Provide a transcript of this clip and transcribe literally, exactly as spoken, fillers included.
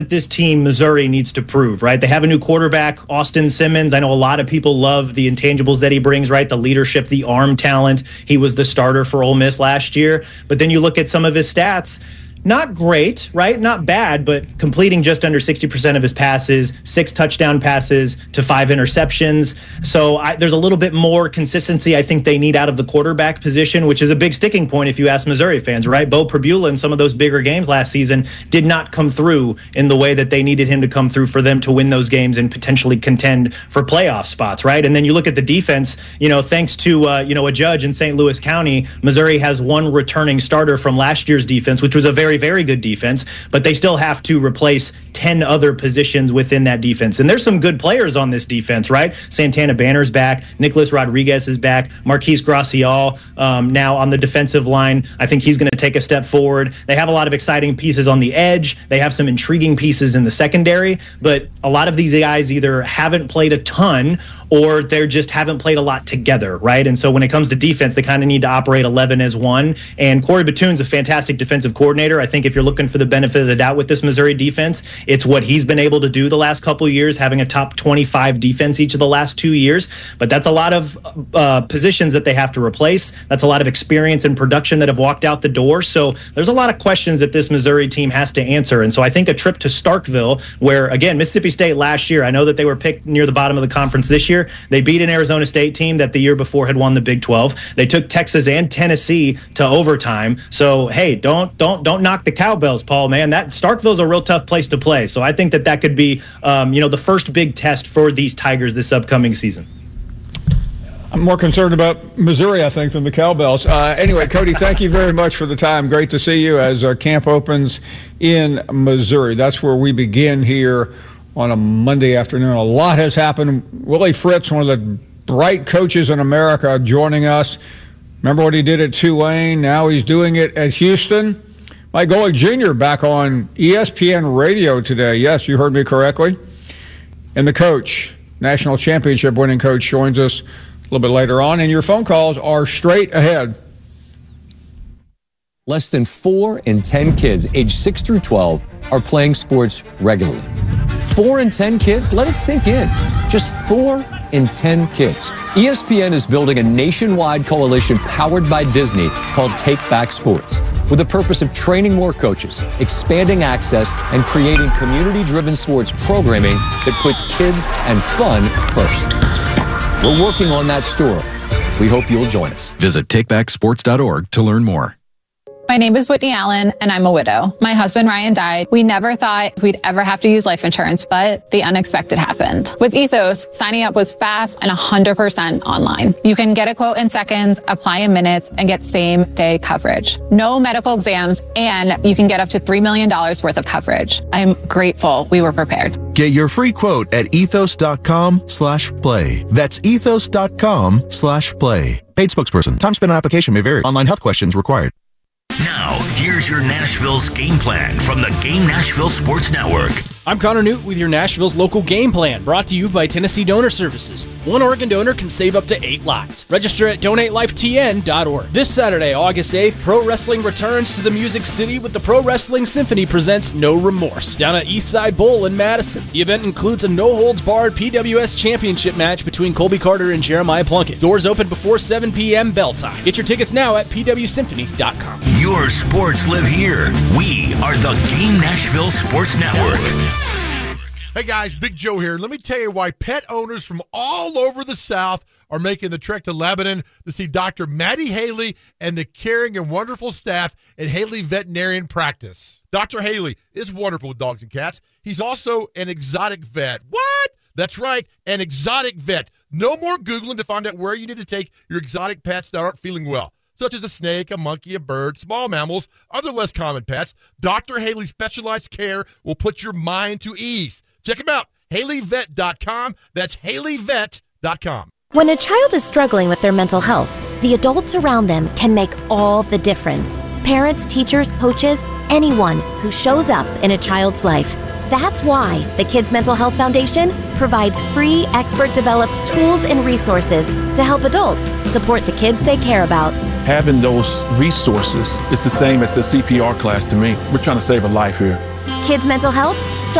this team, Missouri, needs to prove, right? They have a new quarterback, Austin Simmons. I know a lot of people love the intangibles that he brings, right? The leadership, the arm talent. He was the starter for Ole Miss last year. But then you look at some of his stats. Not great, right? Not bad, but completing just under sixty percent of his passes, six touchdown passes to five interceptions. So I, there's a little bit more consistency I think they need out of the quarterback position, which is a big sticking point if you ask Missouri fans, right? Bo Pribula in some of those bigger games last season did not come through in the way that they needed him to come through for them to win those games and potentially contend for playoff spots, right? And then you look at the defense, you know, thanks to, uh, you know, a judge in Saint Louis County, Missouri has one returning starter from last year's defense, which was a very Very, very good defense, but they still have to replace ten other positions within that defense. And there's some good players on this defense, right? Santana Banner's back. Nicholas Rodriguez is back. Marquise Gracial um, now on the defensive line. I think he's going to take a step forward. They have a lot of exciting pieces on the edge. They have some intriguing pieces in the secondary, but a lot of these guys either haven't played a ton or they just haven't played a lot together, right? And so when it comes to defense, they kind of need to operate eleven as one. And Corey Batoon's a fantastic defensive coordinator. I think if you're looking for the benefit of the doubt with this Missouri defense, it's what he's been able to do the last couple of years, having a top twenty-five defense each of the last two years. But that's a lot of uh, positions that they have to replace. That's a lot of experience and production that have walked out the door. So there's a lot of questions that this Missouri team has to answer. And so I think a trip to Starkville, where, again, Mississippi State last year, I know that they were picked near the bottom of the conference this year. They beat an Arizona State team that the year before had won the Big twelve. They took Texas and Tennessee to overtime. So, hey, don't don't don't knock the cowbells, Paul, man. That Starkville's a real tough place to play. So I think that that could be, um, you know, the first big test for these Tigers this upcoming season. I'm more concerned about Missouri, I think, than the cowbells. Uh, anyway, Cody, thank you very much for the time. Great to see you as uh, camp opens in Missouri. That's where we begin here on a Monday afternoon. A lot has happened. Willie Fritz, one of the bright coaches in America, joining us. Remember what he did at Tulane? Now he's doing it at Houston. Mike Golic Junior back on E S P N radio today. Yes, you heard me correctly. And the coach, national championship winning coach, joins us a little bit later on. And your phone calls are straight ahead. Less than four in ten kids aged six through twelve are playing sports regularly. Four in ten kids? Let it sink in. Just four in ten kids. E S P N is building a nationwide coalition powered by Disney called Take Back Sports, with the purpose of training more coaches, expanding access, and creating community-driven sports programming that puts kids and fun first. We're working on that story. We hope you'll join us. Visit take back sports dot org to learn more. My name is Whitney Allen, and I'm a widow. My husband, Ryan, died. We never thought we'd ever have to use life insurance, but the unexpected happened. With Ethos, signing up was fast and one hundred percent online. You can get a quote in seconds, apply in minutes, and get same-day coverage. No medical exams, and you can get up to three million dollars worth of coverage. I'm grateful we were prepared. Get your free quote at ethos.com slash play. That's ethos.com slash play. Paid spokesperson. Time spent on application may vary. Online health questions required. Now, here's your Nashville's game plan from the Game Nashville Sports Network. I'm Connor Newt with your Nashville's local game plan, brought to you by Tennessee Donor Services. One Oregon donor can save up to eight lives. Register at donate life t n dot org. This Saturday, August eighth, pro wrestling returns to the Music City with the Pro Wrestling Symphony presents No Remorse down at Eastside Bowl in Madison. The event includes a no-holds-barred P W S championship match between Colby Carter and Jeremiah Plunkett. Doors open before seven p.m. bell time. Get your tickets now at p w symphony dot com. Your sports live here. We are the Game Nashville Sports Network. Hey guys, Big Joe here. Let me tell you why pet owners from all over the South are making the trek to Lebanon to see Doctor Maddie Haley and the caring and wonderful staff at Haley Veterinarian Practice. Doctor Haley is wonderful with dogs and cats. He's also an exotic vet. What? That's right, an exotic vet. No more Googling to find out where you need to take your exotic pets that aren't feeling well, such as a snake, a monkey, a bird, small mammals, other less common pets. Doctor Haley's specialized care will put your mind to ease. Check him out, haley vet dot com. That's haley vet dot com. When a child is struggling with their mental health, the adults around them can make all the difference. Parents, teachers, coaches, anyone who shows up in a child's life. That's why the Kids Mental Health Foundation provides free, expert-developed tools and resources to help adults support the kids they care about. Having those resources is the same as the C P R class to me. We're trying to save a life here. Kids' mental health